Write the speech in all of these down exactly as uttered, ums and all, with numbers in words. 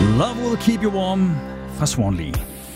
Love Will Keep You Warm fra Swanley.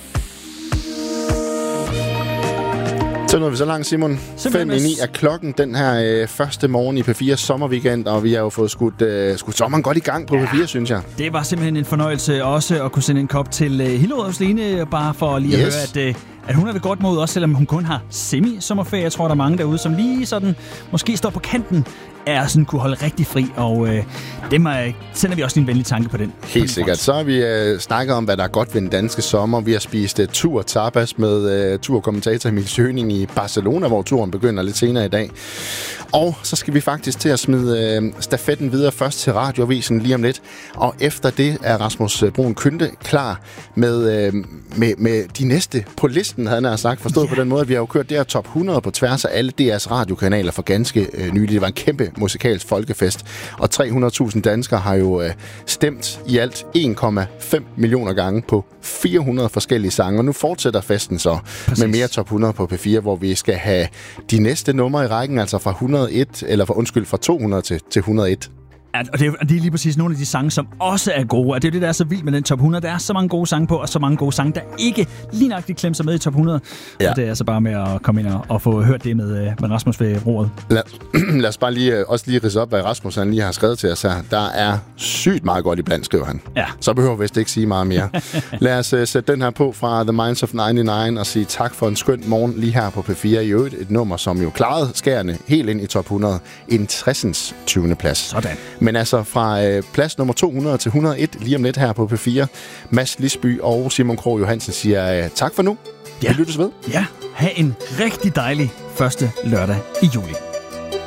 Så nåede vi så langt, Simon. fem i ni er klokken den her øh, første morgen i P fire sommerweekend, og vi har jo fået skudt, øh, skudt sommeren godt i gang på ja, P fire, synes jeg. Det var simpelthen en fornøjelse også at kunne sende en kop til øh, Hillerød Line, bare for lige at yes. høre, at, øh, at hun er ved godt mod, også selvom hun kun har semi-sommerferie. Jeg tror, der er mange derude, som lige sådan måske står på kanten af sådan kunne holde rigtig fri, og øh, dem er, sender vi også en venlig tanke på den. Helt sikkert. Så har vi øh, snakket om, hvad der er godt ved den danske sommer. Vi har spist uh, tur tapas med uh, turkommentator Emil Schøning i Barcelona, hvor turen begynder lidt senere i dag. Og så skal vi faktisk til at smide øh, stafetten videre først til Radioavisen lige om lidt. Og efter det er Rasmus Bruun Kynde klar med, øh, med, med de næste på listen, havde han sagt. Forstået yeah. på den måde, at vi har jo kørt det her top hundrede på tværs af alle D R's radiokanaler for ganske øh, nylig. Det var en kæmpe musikalsk folkefest. Og tre hundrede tusind danskere har jo øh, stemt i alt en komma fem millioner gange på fire hundrede forskellige sange. Og nu fortsætter festen så Præcis. med mere top hundrede på P fire, hvor vi skal have de næste numre i rækken, altså fra hundrede og et, eller for undskyld, fra to hundrede til, til hundrede og et. Ja, og det, er, og det er lige præcis nogle af de sange, som også er gode. Og det er det, der er så vildt med den top hundrede. Der er så mange gode sange på, og så mange gode sange, der ikke lige nøjagtigt klemmer sig med i top hundrede. Ja. Og det er altså bare med at komme ind og, og få hørt det med, med Rasmus ved roret. Lad, lad os bare lige, også lige ridse op, hvad Rasmus han lige har skrevet til os her. Der er sygt meget godt iblandt, skriver han. Ja. Så behøver vi vist ikke sige meget mere. Lad os uh, sætte den her på fra The Minds of nioghalvfems og sige tak for en skøn morgen lige her på P fire. I øvrigt et nummer, som jo klarede skærende helt ind i top hundrede. En tressens tyvende plads. Sådan. Men altså fra plads nummer to hundrede til hundrede og et lige om lidt her på P fire. Mads Lisby og Simon Krog Johansen siger tak for nu. Ja. Vi lyttes ved. Ja, ha' en rigtig dejlig første lørdag i juli.